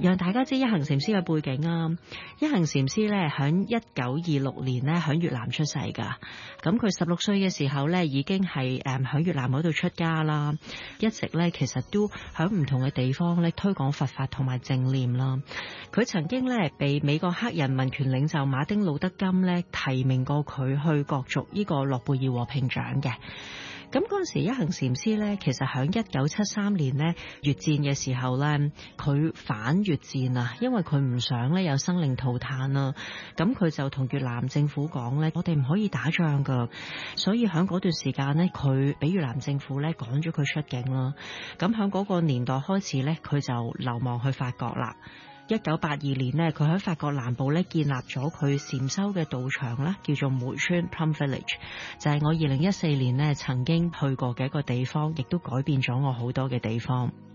讓大家知一行禪師嘅背景啊。一行禪師咧響1926年咧響越南出世噶，咁佢16歲嘅時候咧已經係響越南嗰度出家啦，一直咧其實都響唔同嘅地方咧推廣佛法同埋正念啦。佢曾經咧被美國黑人民權領袖馬丁路德金咧提名過佢去角逐呢個諾貝爾和平獎嘅。咁嗰陣時一行禪師咧，其實喺1973年咧越戰嘅時候咧，佢反越戰啊，因為佢唔想咧有生靈塗炭啊，咁佢就同越南政府講咧，我哋唔可以打仗噶，所以喺嗰段時間咧，佢俾越南政府咧趕咗佢出境啦。咁喺嗰個年代開始咧，佢就流亡去法國啦。1982年呢，佢喺法國南部咧建立咗佢禪修嘅道場啦，叫做梅村 Plum Village， 就係我2014年呢曾經去過嘅一個地方，亦都改變咗我好多嘅地方。